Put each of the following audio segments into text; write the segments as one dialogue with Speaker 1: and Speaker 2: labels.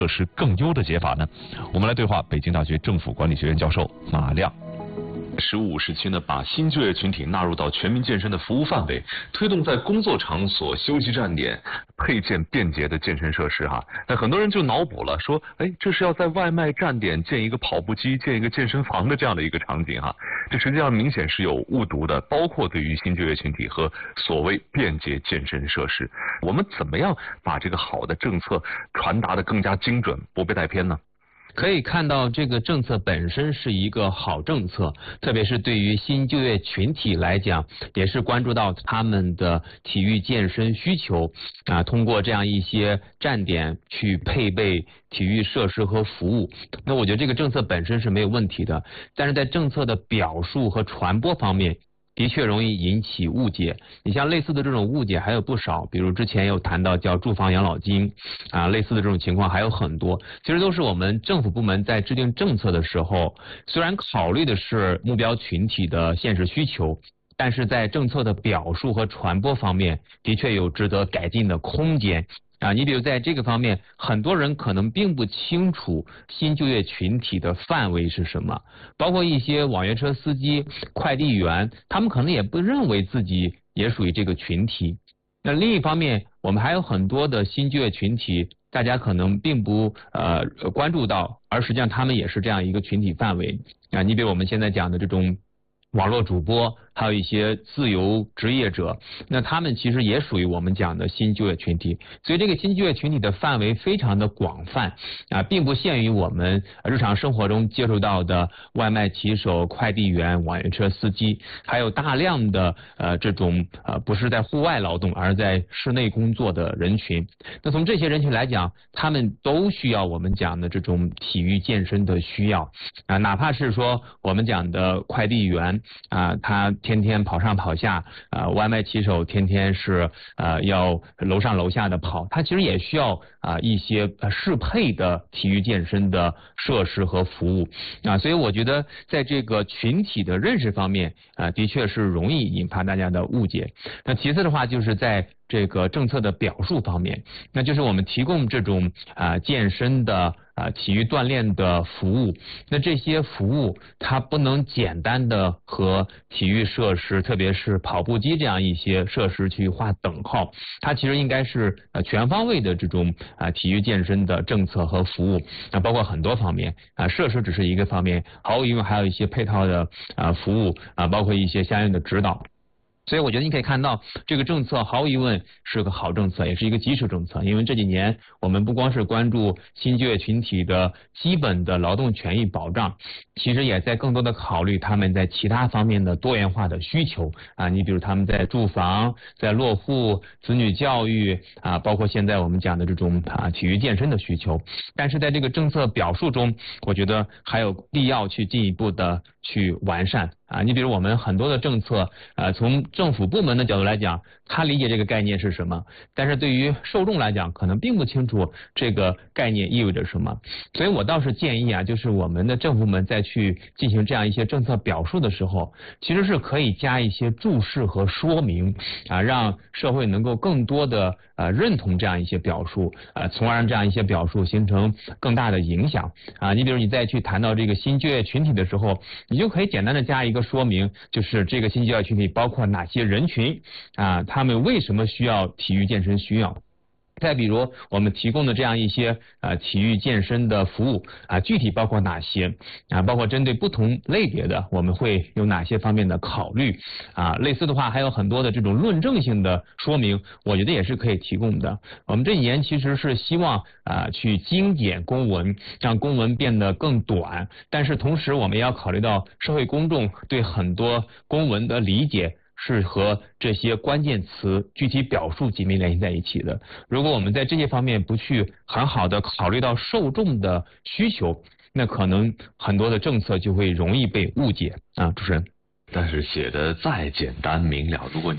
Speaker 1: 设施更优的解法呢？我们来对话北京大学政府管理学院教授马亮。15、17呢，把新就业群体纳入到全民健身的服务范围，推动在工作场所、休息站点配建便捷的健身设施哈。那很多人就脑补了，说，这是要在外卖站点建一个跑步机、建一个健身房的这样的一个场景哈。这实际上明显是有误读的，包括对于新就业群体和所谓便捷健身设施，我们怎么样把这个好的政策传达的更加精准，不被带偏呢？
Speaker 2: 可以看到，这个政策本身是一个好政策，特别是对于新就业群体来讲，也是关注到他们的体育健身需求啊，通过这样一些站点去配备体育设施和服务。那我觉得这个政策本身是没有问题的，但是在政策的表述和传播方面，的确容易引起误解。你像类似的这种误解还有不少，比如之前有谈到叫住房养老金啊，类似的这种情况还有很多。其实都是我们政府部门在制定政策的时候，虽然考虑的是目标群体的现实需求，但是在政策的表述和传播方面，的确有值得改进的空间。啊，你比如在这个方面，很多人可能并不清楚新就业群体的范围是什么，包括一些网约车司机、快递员，他们可能也不认为自己也属于这个群体。那另一方面，我们还有很多的新就业群体，大家可能并不关注到，而实际上他们也是这样一个群体范围啊。你比如我们现在讲的这种网络主播，还有一些自由职业者，那他们其实也属于我们讲的新就业群体，所以这个新就业群体的范围非常的广泛啊，并不限于我们日常生活中接触到的外卖骑手、快递员、网约车司机，还有大量的这种不是在户外劳动，而在室内工作的人群。那从这些人群来讲，他们都需要我们讲的这种体育健身的需要啊，哪怕是说我们讲的快递员啊，他天天跑上跑下，外卖骑手天天是要楼上楼下的跑，他其实也需要一些适配的体育健身的设施和服务啊，所以我觉得在这个群体的认识方面的确是容易引发大家的误解。那其次的话，就是在这个政策的表述方面，那就是我们提供这种健身的体育锻炼的服务，那这些服务它不能简单的和体育设施，特别是跑步机这样一些设施去划等号，它其实应该是全方位的这种体育健身的政策和服务，包括很多方面设施只是一个方面，毫无疑问还有一些配套的服务包括一些相应的指导。所以我觉得你可以看到，这个政策毫无疑问是个好政策，也是一个基础政策。因为这几年我们不光是关注新就业群体的基本的劳动权益保障，其实也在更多的考虑他们在其他方面的多元化的需求啊。你比如他们在住房、在落户、子女教育包括现在我们讲的这种体育健身的需求。但是在这个政策表述中，我觉得还有必要去进一步的去完善你比如我们很多的政策从政府部门的角度来讲，他理解这个概念是什么，但是对于受众来讲可能并不清楚这个概念意味着什么。所以我倒是建议就是我们的政府部门在去进行这样一些政策表述的时候，其实是可以加一些注释和说明让社会能够更多的认同这样一些表述从而让这样一些表述形成更大的影响你比如你再去谈到这个新就业群体的时候，你就可以简单的加一个说明，就是这个新就业群体包括哪些人群他们为什么需要体育健身需要。再比如我们提供的这样一些体育健身的服务具体包括哪些包括针对不同类别的我们会有哪些方面的考虑类似的话还有很多的这种论证性的说明，我觉得也是可以提供的。我们这几年其实是希望去精简公文，让公文变得更短，但是同时我们也要考虑到社会公众对很多公文的理解是和这些关键词具体表述紧密联系在一起的。如果我们在这些方面不去很好的考虑到受众的需求，那可能很多的政策就会容易被误解主持人。
Speaker 1: 但是写的再简单明了，如果你要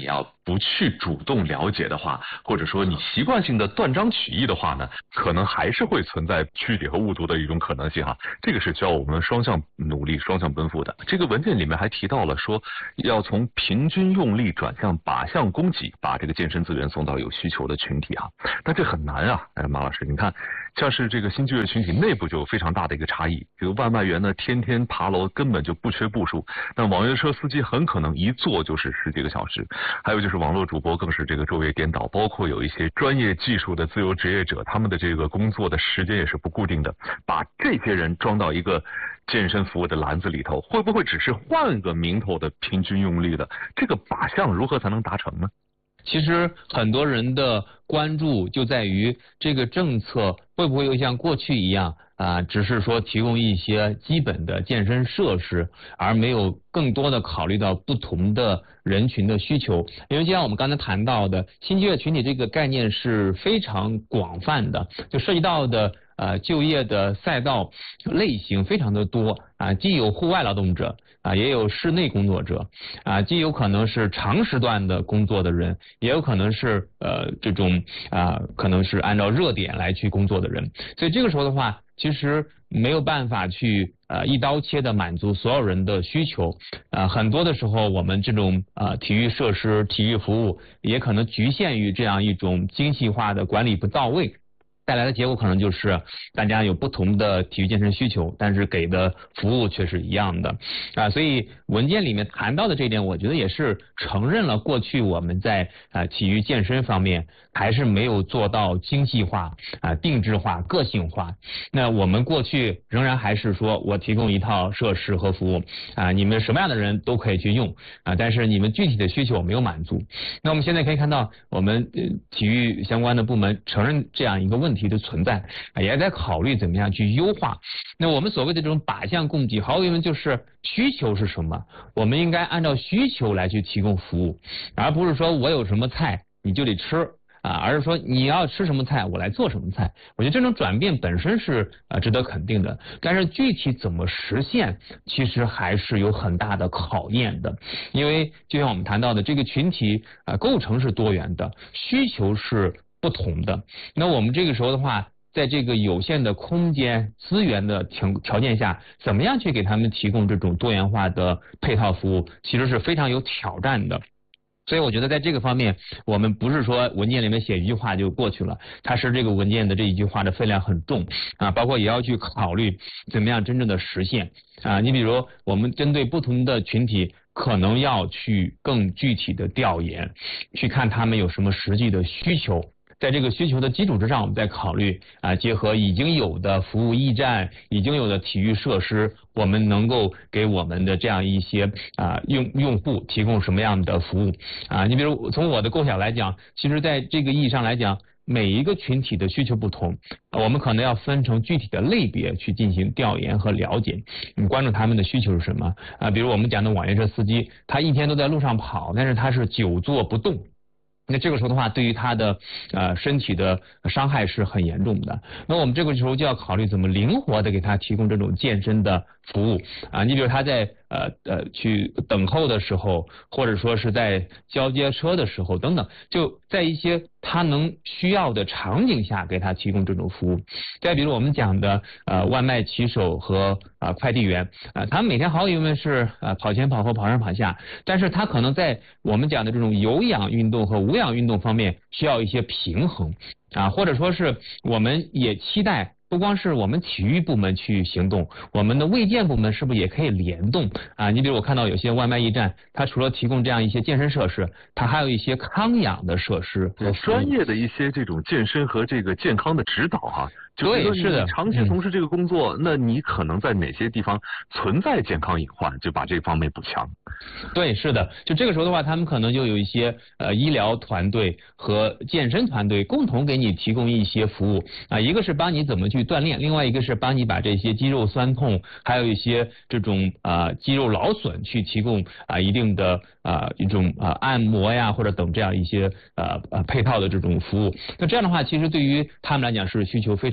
Speaker 1: 不去主动了解的话，或者说你习惯性的断章取义的话呢，可能还是会存在曲解和误读的一种可能性哈。这个是需要我们双向努力、双向奔赴的。这个文件里面还提到了说，要从平均用力转向靶向供给，把这个健身资源送到有需求的群体啊。但这很难啊，马老师，你看，像是这个新就业群体内部就有非常大的一个差异。这个外卖员呢，天天爬楼，根本就不缺步数；那网约车司机很可能一坐就是10几个小时。还有就是网络主播更是这个昼夜颠倒，包括有一些专业技术的自由职业者，他们的这个工作的时间也是不固定的。把这些人装到一个健身服务的篮子里头，会不会只是换个名头的平均用力的？这个靶向如何才能达成呢？
Speaker 2: 其实很多人的关注就在于这个政策会不会又像过去一样只是说提供一些基本的健身设施，而没有更多的考虑到不同的人群的需求。因为就像我们刚才谈到的，新就业群体这个概念是非常广泛的，就涉及到的就业的赛道类型非常的多既有户外劳动者也有室内工作者既有可能是长时段的工作的人，也有可能是这种可能是按照热点来去工作的人。所以这个时候的话，其实没有办法去一刀切的满足所有人的需求很多的时候我们这种体育设施、体育服务也可能局限于这样一种精细化的管理不到位。带来的结果可能就是大家有不同的体育健身需求，但是给的服务却是一样的所以文件里面谈到的这一点，我觉得也是承认了过去我们在体育健身方面还是没有做到精细化定制化、个性化。那我们过去仍然还是说我提供一套设施和服务你们什么样的人都可以去用但是你们具体的需求没有满足。那我们现在可以看到，我们体育相关的部门承认这样一个问题的存在也在考虑怎么样去优化。那我们所谓的这种靶向供给，毫无疑问就是需求是什么，我们应该按照需求来去提供服务，而不是说我有什么菜你就得吃而是说你要吃什么菜我来做什么菜。我觉得这种转变本身是值得肯定的，但是具体怎么实现其实还是有很大的考验的。因为就像我们谈到的，这个群体构成是多元的，需求是不同的。那我们这个时候的话，在这个有限的空间资源的条件下，怎么样去给他们提供这种多元化的配套服务，其实是非常有挑战的。所以我觉得在这个方面，我们不是说文件里面写一句话就过去了，它是这个文件的这一句话的分量很重包括也要去考虑怎么样真正的实现你比如我们针对不同的群体，可能要去更具体的调研，去看他们有什么实际的需求。在这个需求的基础之上，我们再考虑结合已经有的服务驿站、已经有的体育设施，我们能够给我们的这样一些用户提供什么样的服务你比如从我的构想来讲，其实在这个意义上来讲，每一个群体的需求不同我们可能要分成具体的类别去进行调研和了解，关注他们的需求是什么比如我们讲的网约车司机，他一天都在路上跑，但是他是久坐不动，那这个时候的话，对于他的身体的伤害是很严重的。那我们这个时候就要考虑怎么灵活的给他提供这种健身的服务你比如他在去等候的时候，或者说是在交接车的时候等等，就在一些他能需要的场景下给他提供这种服务。再比如我们讲的外卖骑手和快递员他们每天毫无疑问是跑前跑后跑上跑下，但是他可能在我们讲的这种有氧运动和无氧运动方面需要一些平衡或者说是我们也期待不光是我们体育部门去行动，我们的卫健部门是不是也可以联动你比如我看到有些外卖驿站，它除了提供这样一些健身设施，它还有一些康养的设施，
Speaker 1: 专业的一些这种健身和这个健康的指导
Speaker 2: 对，是的，
Speaker 1: 长期从事这个工作那你可能在哪些地方存在健康隐患，就把这方面补强。
Speaker 2: 对，是的，就这个时候的话，他们可能就有一些医疗团队和健身团队共同给你提供一些服务一个是帮你怎么去锻炼，另外一个是帮你把这些肌肉酸痛，还有一些这种肌肉劳损去提供一定的一种按摩呀或者等这样一些配套的这种服务。那这样的话，其实对于他们来讲是需求非常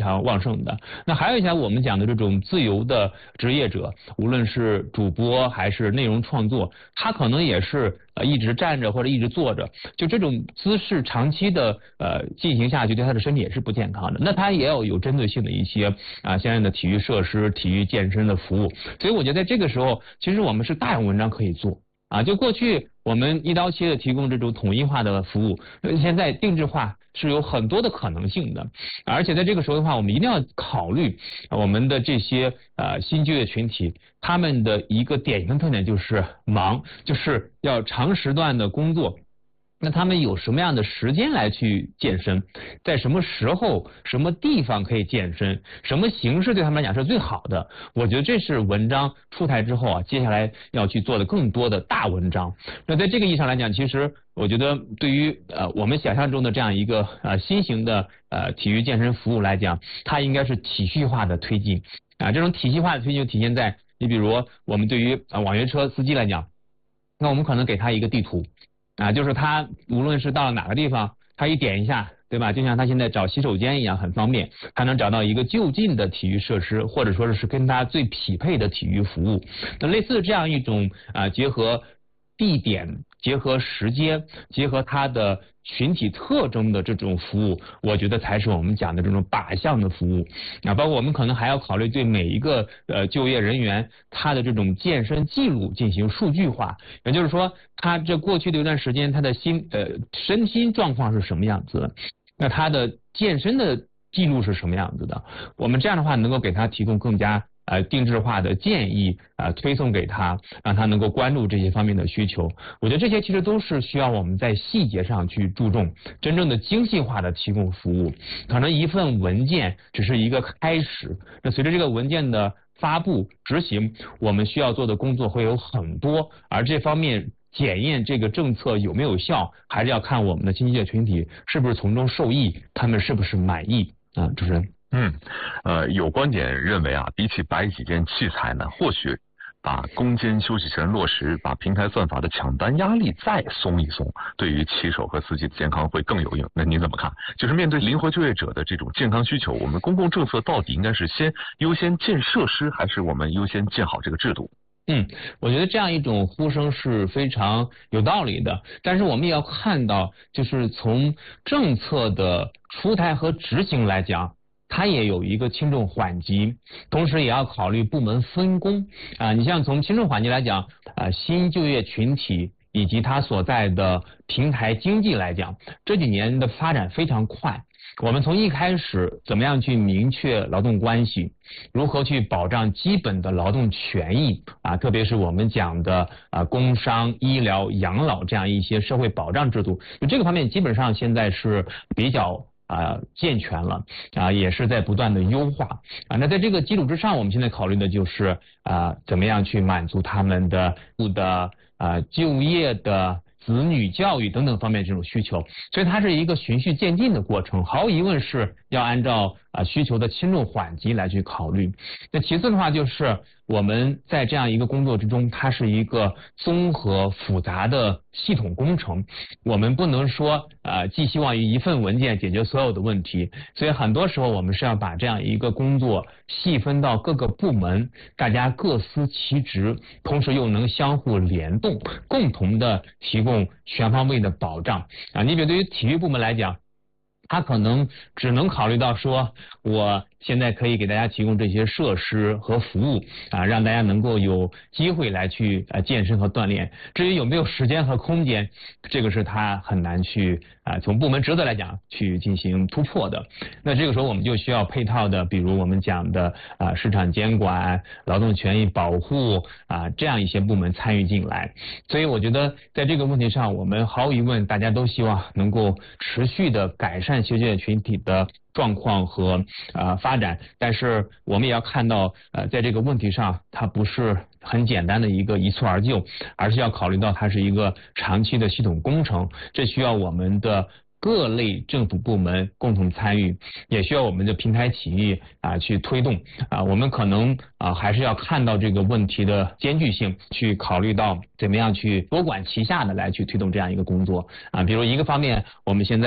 Speaker 2: 常旺盛的。那还有一些我们讲的这种自由的职业者，无论是主播还是内容创作，他可能也是一直站着或者一直坐着，就这种姿势长期的进行下去，对他的身体也是不健康的。那他也要有针对性的一些相应的体育设施、体育健身的服务。所以我觉得在这个时候，其实我们是大有文章可以做。就过去我们一刀切的提供这种统一化的服务，现在定制化是有很多的可能性的，而且在这个时候的话，我们一定要考虑我们的这些新就业群体，他们的一个典型特点就是忙，就是要长时段的工作。那他们有什么样的时间来去健身？在什么时候、什么地方可以健身？什么形式对他们来讲是最好的？我觉得这是文章出台之后接下来要去做的更多的大文章。那在这个意义上来讲，其实我觉得对于我们想象中的这样一个新型的体育健身服务来讲，它应该是体系化的推进这种体系化的推进就体现在你比如我们对于网约车司机来讲，那我们可能给他一个地图。就是他无论是到了哪个地方，他一点一下，对吧？就像他现在找洗手间一样，很方便，他能找到一个就近的体育设施，或者说是跟他最匹配的体育服务。那类似这样一种结合地点、结合时间、结合它的群体特征的这种服务，我觉得才是我们讲的这种靶向的服务。包括我们可能还要考虑对每一个就业人员他的这种健身记录进行数据化，也就是说，他这过去的一段时间他的身心状况是什么样子的，那他的健身的记录是什么样子的？我们这样的话能够给他提供更加定制化的建议推送给他，让他能够关注这些方面的需求。我觉得这些其实都是需要我们在细节上去注重，真正的精细化的提供服务。可能一份文件只是一个开始，那随着这个文件的发布执行，我们需要做的工作会有很多，而这方面检验这个政策有没有效，还是要看我们的新就业群体是不是从中受益，他们是不是满意主持人。
Speaker 1: 有观点认为比起摆几件器材呢，或许把攻坚休息权落实，把平台算法的抢单压力再松一松，对于骑手和司机的健康会更有用。那您怎么看？就是面对灵活就业者的这种健康需求，我们公共政策到底应该是优先建设施，还是我们优先建好这个制度？
Speaker 2: 我觉得这样一种呼声是非常有道理的，但是我们也要看到，就是从政策的出台和执行来讲，它也有一个轻重缓急，同时也要考虑部门分工你像从轻重缓急来讲新就业群体以及它所在的平台经济来讲，这几年的发展非常快。我们从一开始怎么样去明确劳动关系，如何去保障基本的劳动权益特别是我们讲的工伤、医疗、养老这样一些社会保障制度，就这个方面基本上现在是比较健全了也是在不断的优化那在这个基础之上，我们现在考虑的就是怎么样去满足他们的就业的子女教育等等方面这种需求，所以它是一个循序渐进的过程，毫无疑问是要按照需求的轻重缓急来去考虑。那其次的话就是我们在这样一个工作之中，它是一个综合复杂的系统工程，我们不能说寄希望于一份文件解决所有的问题，所以很多时候我们是要把这样一个工作细分到各个部门，大家各司其职，同时又能相互联动，共同的提供全方位的保障你比如对于体育部门来讲，他可能只能考虑到说，我现在可以给大家提供这些设施和服务让大家能够有机会来去健身和锻炼。至于有没有时间和空间，这个是他很难去从部门职责来讲去进行突破的。那这个时候我们就需要配套的，比如我们讲的市场监管、劳动权益保护这样一些部门参与进来。所以我觉得在这个问题上，我们毫无疑问大家都希望能够持续的改善就业群体的状况和发展，但是我们也要看到在这个问题上它不是很简单的一蹴而就，而是要考虑到它是一个长期的系统工程，这需要我们的各类政府部门共同参与，也需要我们的平台企业去推动我们可能还是要看到这个问题的艰巨性，去考虑到怎么样去多管齐下的来去推动这样一个工作比如一个方面，我们现在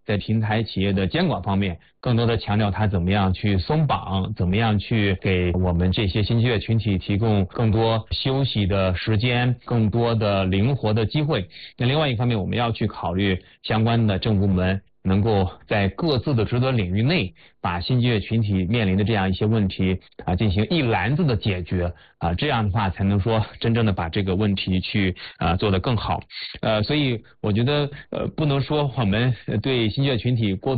Speaker 2: 在平台企业的监管方面，更多的强调它怎么样去松绑，怎么样去给我们这些新就业群体提供更多休息的时间，更多的灵活的机会。那另外一方面，我们要去考虑相关的政府部门能够在各自的职责领域内，把新就业群体面临的这样一些问题进行一篮子的解决这样的话才能说真正的把这个问题去做得更好。所以我觉得不能说我们对新就业群体过